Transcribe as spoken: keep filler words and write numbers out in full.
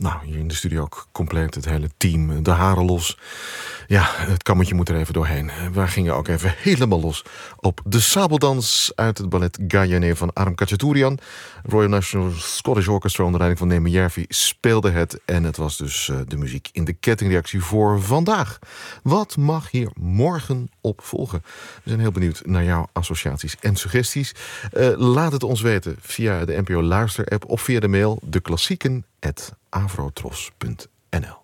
Nou, hier in de studio ook compleet het hele team. De haren los. Ja, het kammetje moet er even doorheen. We gingen ook even helemaal los op de sabeldans uit het ballet Gayane van Aram Khachaturian. Royal National Scottish Orchestra onder leiding van Neeme Järvi speelde het. En het was dus uh, de muziek in de kettingreactie voor vandaag. Wat mag hier morgen op volgen? We zijn heel benieuwd naar jouw associaties en suggesties. Uh, laat het ons weten via de N P O Luister-app of via de mail deklassieken apenstaartje avrotros punt n l.